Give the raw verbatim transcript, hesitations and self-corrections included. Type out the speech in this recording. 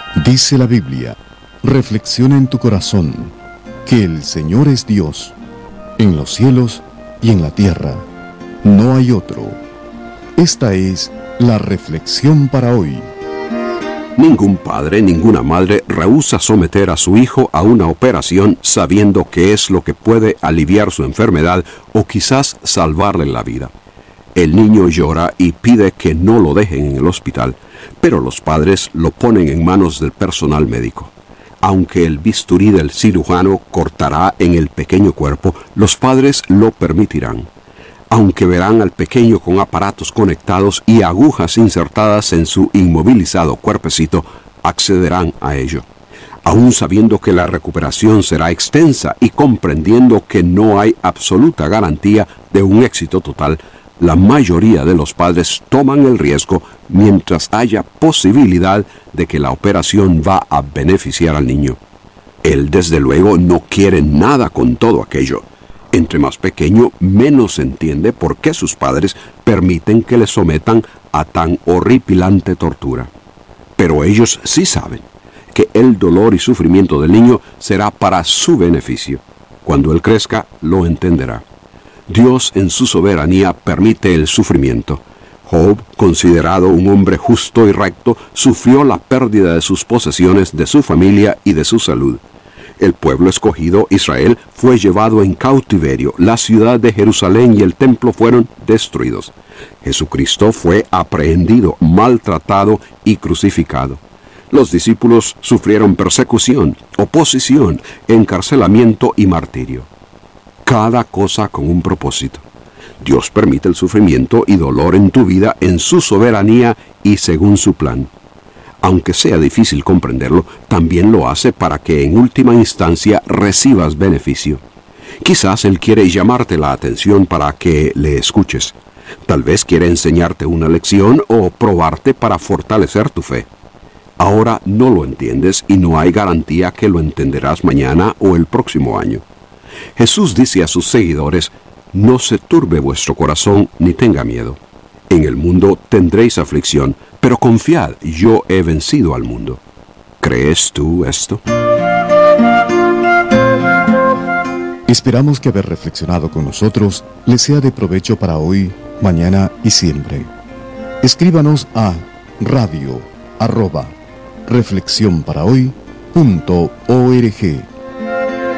Dice la Biblia, reflexiona en tu corazón, que el Señor es Dios, en los cielos y en la tierra. No hay otro. Esta es la reflexión para hoy. Ningún padre, ninguna madre rehúsa someter a su hijo a una operación sabiendo que es lo que puede aliviar su enfermedad o quizás salvarle la vida. El niño llora y pide que no lo dejen en el hospital, pero los padres lo ponen en manos del personal médico. Aunque el bisturí del cirujano cortará en el pequeño cuerpo, los padres lo permitirán. Aunque verán al pequeño con aparatos conectados y agujas insertadas en su inmovilizado cuerpecito, accederán a ello. Aún sabiendo que la recuperación será extensa y comprendiendo que no hay absoluta garantía de un éxito total, la mayoría de los padres toman el riesgo mientras haya posibilidad de que la operación va a beneficiar al niño. Él, desde luego, no quiere nada con todo aquello. Entre más pequeño, menos entiende por qué sus padres permiten que le sometan a tan horripilante tortura. Pero ellos sí saben que el dolor y sufrimiento del niño será para su beneficio. Cuando él crezca, lo entenderá. Dios en su soberanía permite el sufrimiento. Job, considerado un hombre justo y recto, sufrió la pérdida de sus posesiones, de su familia y de su salud. El pueblo escogido, Israel, fue llevado en cautiverio. La ciudad de Jerusalén y el templo fueron destruidos. Jesucristo fue aprehendido, maltratado y crucificado. Los discípulos sufrieron persecución, oposición, encarcelamiento y martirio. Cada cosa con un propósito. Dios permite el sufrimiento y dolor en tu vida en su soberanía y según su plan. Aunque sea difícil comprenderlo, también lo hace para que en última instancia recibas beneficio. Quizás Él quiere llamarte la atención para que le escuches. Tal vez quiere enseñarte una lección o probarte para fortalecer tu fe. Ahora no lo entiendes y no hay garantía que lo entenderás mañana o el próximo año. Jesús dice a sus seguidores, no se turbe vuestro corazón ni tenga miedo. En el mundo tendréis aflicción, pero confiad, yo he vencido al mundo. ¿Crees tú esto? Esperamos que haber reflexionado con nosotros les sea de provecho para hoy, mañana y siempre. Escríbanos a radio arroba reflexión para hoy punto org.